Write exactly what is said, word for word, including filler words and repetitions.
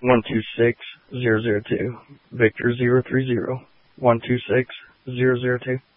one two six zero zero two. Victor zero three zero. one two six zero zero two.